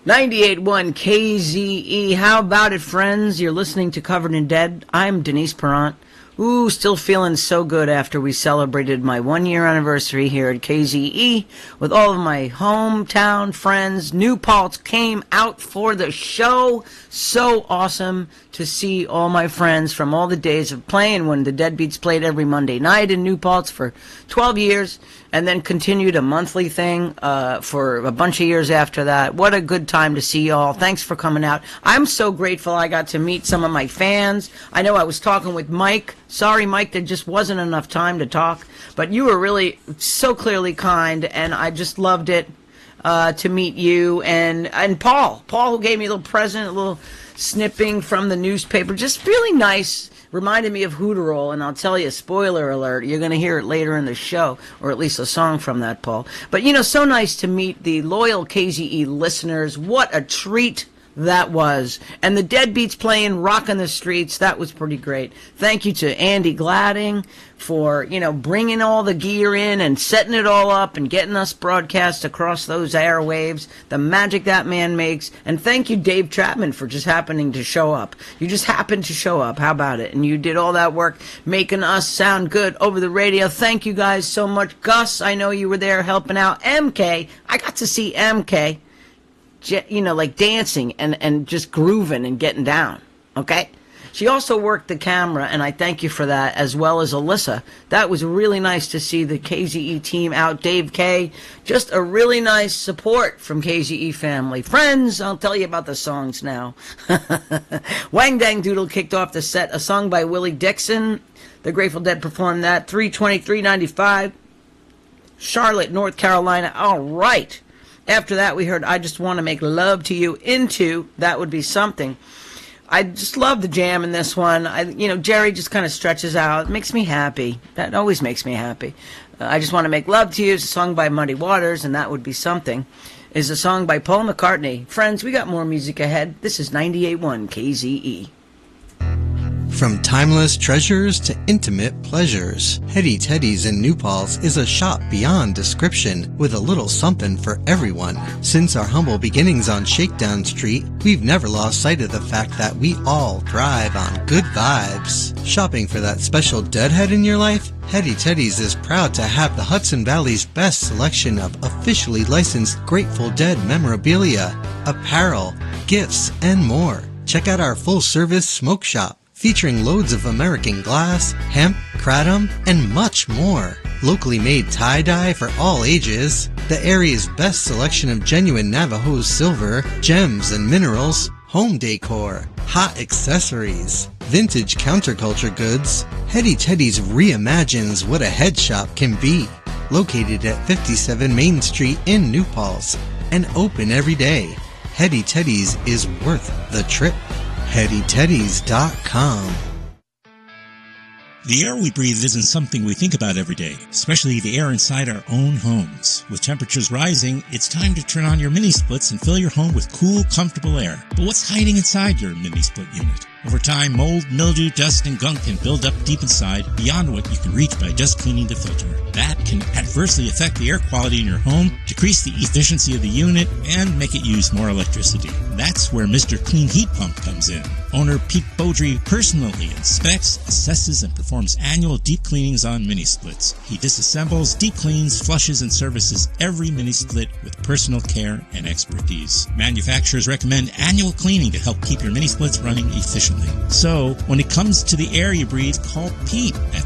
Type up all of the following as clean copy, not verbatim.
98.1 KZE. How about it, friends? You're listening to Covered in Dead. I'm Denise Perrant. Ooh, still feeling so good after we celebrated my 1-year anniversary here at KZE with all of my hometown friends. New Paltz came out for the show. So awesome to see all my friends from all the days of playing when the Deadbeats played every Monday night in New Paltz for 12 years and then continued a monthly thing for a bunch of years after that. What a good time to see y'all. Thanks for coming out. I'm so grateful I got to meet some of my fans. I know I was talking with Mike. Sorry, Mike, there just wasn't enough time to talk. But you were really so clearly kind, and I just loved it to meet you. And Paul, who gave me a little present, a little snipping from the newspaper. Just really nice. Reminded me of Hooterol, and I'll tell you, spoiler alert, you're going to hear it later in the show, or at least a song from that, Paul. But, so nice to meet the loyal KZE listeners. What a treat that was. And the Deadbeats playing Rockin' the Streets, that was pretty great. Thank you to Andy Gladding for, bringing all the gear in and setting it all up and getting us broadcast across those airwaves, the magic that man makes. And thank you, Dave Chapman, for just happening to show up. You just happened to show up. How about it? And you did all that work making us sound good over the radio. Thank you guys so much. Gus, I know you were there helping out. MK, I got to see MK. Like dancing and just grooving and getting down, okay? She also worked the camera, and I thank you for that, as well as Alyssa. That was really nice to see the KZE team out. Dave K, just a really nice support from KZE family. Friends, I'll tell you about the songs now. Wang Dang Doodle kicked off the set, a song by Willie Dixon. The Grateful Dead performed that, 3/23/95. Charlotte, North Carolina, all right. After that, we heard I Just Want to Make Love to You Into That Would Be Something. I just love the jam in this one. Jerry just kind of stretches out. It makes me happy. That always makes me happy. I Just Want to Make Love to You is a song by Muddy Waters, and That Would Be Something is a song by Paul McCartney. Friends, we got more music ahead. This is 98.1 KZE. From timeless treasures to intimate pleasures, Hetty Teddy's in New Paltz is a shop beyond description with a little something for everyone. Since our humble beginnings on Shakedown Street, we've never lost sight of the fact that we all thrive on good vibes. Shopping for that special deadhead in your life? Hetty Teddy's is proud to have the Hudson Valley's best selection of officially licensed Grateful Dead memorabilia, apparel, gifts, and more. Check out our full-service smoke shop, featuring loads of American glass, hemp, kratom, and much more. Locally made tie-dye for all ages, the area's best selection of genuine Navajo silver, gems and minerals, home decor, hot accessories, vintage counterculture goods. Hetty Teddy's reimagines what a head shop can be. Located at 57 Main Street in New Paltz and open every day. Hetty Teddy's is worth the trip. HettyTeddies.com. The air we breathe isn't something we think about every day, especially the air inside our own homes. With temperatures rising, it's time to turn on your mini splits and fill your home with cool, comfortable air. But what's hiding inside your mini split unit? Over time, mold, mildew, dust, and gunk can build up deep inside beyond what you can reach by just cleaning the filter. That can adversely affect the air quality in your home, decrease the efficiency of the unit, and make it use more electricity. That's where Mr. Clean Heat Pump comes in. Owner Pete Beaudry personally inspects, assesses, and performs annual deep cleanings on mini splits. He disassembles, deep cleans, flushes, and services every mini split with personal care and expertise. Manufacturers recommend annual cleaning to help keep your mini splits running efficiently. So, when it comes to the air you breathe, call Pete at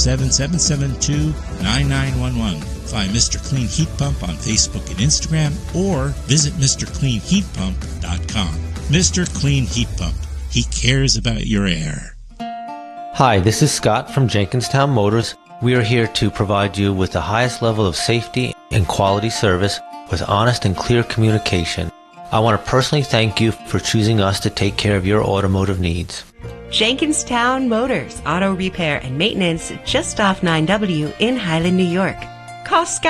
347-772-9911. Find Mr. Clean Heat Pump on Facebook and Instagram, or visit MrCleanHeatPump.com. Mr. Clean Heat Pump. He cares about your air. Hi, this is Scott from Jenkinstown Motors. We are here to provide you with the highest level of safety and quality service with honest and clear communication. I want to personally thank you for choosing us to take care of your automotive needs. Jenkinstown Motors, auto repair and maintenance just off 9W in Highland, New York. Call Scott